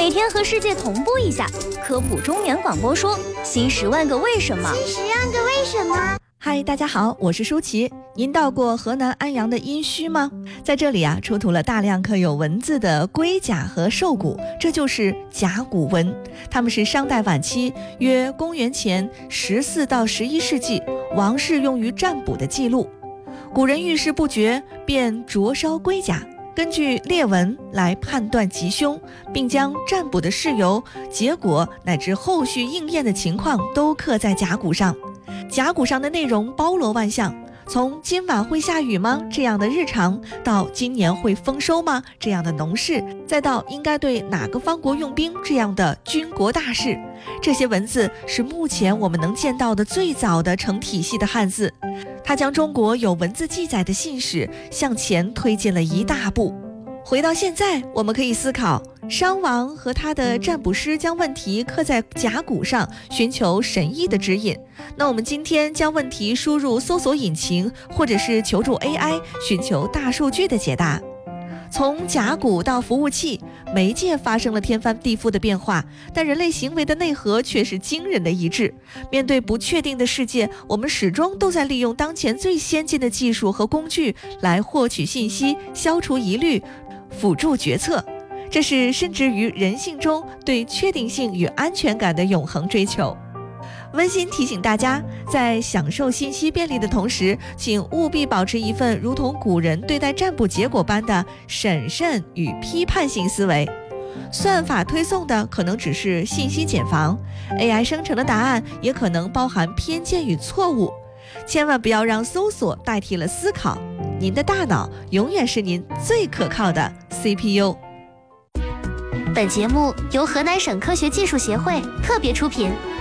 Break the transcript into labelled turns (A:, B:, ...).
A: 每天和世界同步一下，科普中原广播说新10万个为什么。
B: 新10万个为什么。
C: 嗨，大家好，我是舒淇。您到过河南安阳的殷墟吗？在这里出土了大量刻有文字的龟甲和兽骨，这就是甲骨文。它们是商代晚期，约公元前14到11世纪，王室用于占卜的记录。古人遇事不决，便灼烧龟甲，根据裂纹来判断吉凶，并将占卜的事由、结果乃至后续应验的情况都刻在甲骨上。甲骨上的内容包罗万象，从今晚会下雨吗这样的日常，到今年会丰收吗这样的农事，再到应该对哪个方国用兵这样的军国大事。这些文字是目前我们能见到的最早的成体系的汉字，它将中国有文字记载的信史向前推进了一大步。回到现在，我们可以思考，商王和他的占卜师将问题刻在甲骨上，寻求神意的指引。那我们今天将问题输入搜索引擎，或者是求助 AI， 寻求大数据的解答。从甲骨到服务器，媒介发生了天翻地覆的变化，但人类行为的内核却是惊人的一致。面对不确定的世界，我们始终都在利用当前最先进的技术和工具来获取信息，消除疑虑，辅助决策。这是深植于人性中对确定性与安全感的永恒追求。温馨提醒大家，在享受信息便利的同时，请务必保持一份如同古人对待占卜结果般的审慎与批判性思维。算法推送的可能只是信息茧房， AI 生成的答案也可能包含偏见与错误。千万不要让搜索代替了思考，您的大脑永远是您最可靠的 CPU。
A: 本节目由河南省科学技术协会特别出品。